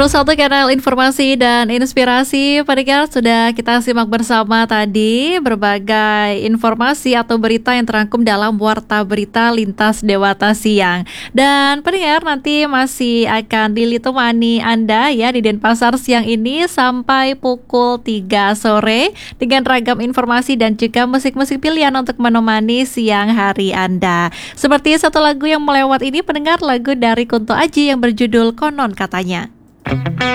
101 kanal informasi dan inspirasi. Pendengar, sudah kita simak bersama tadi berbagai informasi atau berita yang terangkum dalam Warta Berita Lintas Dewata Siang. Dan pendengar, nanti masih akan ditemani Anda ya di Denpasar siang ini sampai pukul 3 sore dengan ragam informasi dan juga musik-musik pilihan untuk menemani siang hari Anda. Seperti satu lagu yang melewat ini, pendengar, lagu dari Kunto Aji yang berjudul Konon Katanya.